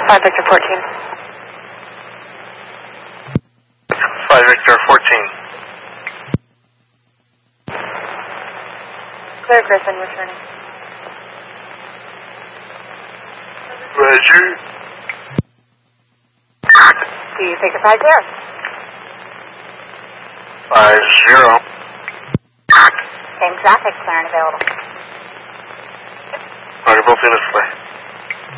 5 Victor 14. 5 Victor 14. Clear Griffin returning. Roger. Do you take a 5 0? 5-0. Same traffic, clear and available. Roger, both units, play.